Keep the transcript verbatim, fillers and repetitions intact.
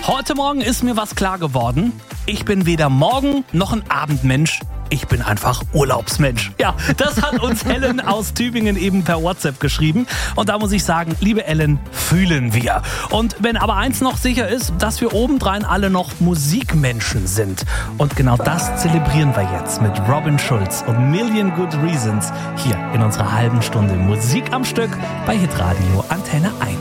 Heute Morgen ist mir was klar geworden. Ich bin weder Morgen- noch ein Abendmensch. Ich bin einfach Urlaubsmensch. Ja, das hat uns Ellen aus Tübingen eben per WhatsApp geschrieben. Und da muss ich sagen, liebe Ellen, fühlen wir. Und wenn aber eins noch sicher ist, dass wir obendrein alle noch Musikmenschen sind. Und genau das zelebrieren wir jetzt mit Robin Schulz und Million Good Reasons hier in unserer halben Stunde Musik am Stück bei Hitradio Antenne eins.